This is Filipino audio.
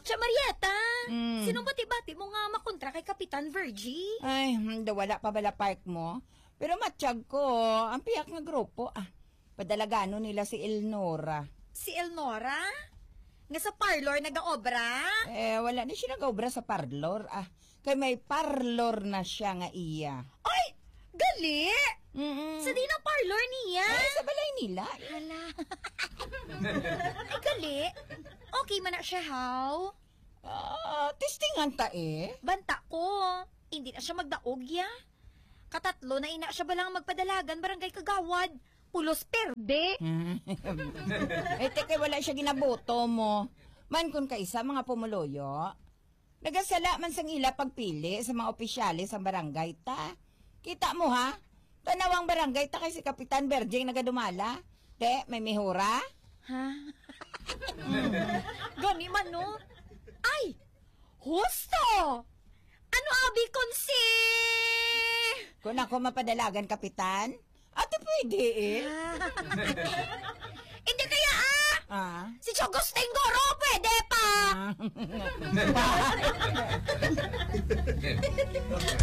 Siya, Marieta, sino bati-bati mo nga makontra kay Kapitan Virgie? Ay, wala pa bala park mo. Pero matsyag ko, ang piyak nga grupo. Padalagano nila si Elnora. Si Elnora? Nga sa parlor nag-aobra? Wala na siya nag-aobra sa parlor. Kay may parlor na siya nga iya. Ay! Gali! Sa di na parlor niya? Sa balay nila. Hala. Ay, gali. Okay man na siya, how? Testingan ta Banta ko. Hindi na siya magdaog, ya. Katatlo na ina siya balang magpadalagan barangay Kagawad. Pulos perde. Teka, wala siya ginaboto mo. Man kun kaisa mga pumuloyo. Nagasala man sang ila pagpili sa mga opisyalis sa barangay ta. Kita mo ha? Tanawang barangay ta kay si Kapitan Berjing nagadumala. Te, may mihura? Ha? Gani man no? Ay! Husto! Ano abi konsi? Kung ako mapadalagan, Kapitan? Ate, pwede Hindi kaya Si Chogos Tenggoro, pwede pa!